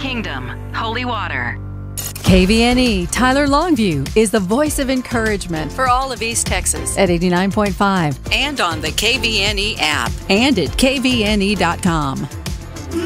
Kingdom, Holy Water. KVNE Tyler Longview is the voice of encouragement for all of East Texas at 89.5 and on the KVNE app and at kvne.com.